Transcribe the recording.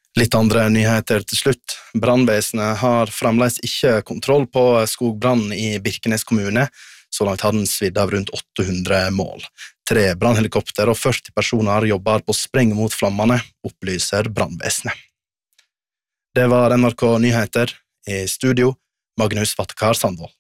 Litt andre nyheter til slutt. Brandvesenet har fremdeles ikke kontroll på skogbrannen i Birkenes kommune. Så langt har den svidd av rundt 800 mål. 3 brandhelikopter og 40 personer jobber på spreng mot flammene, opplyser brandvesenet. Det var NRK Nyheter. I studio, Magnus Vattekar Sandvold.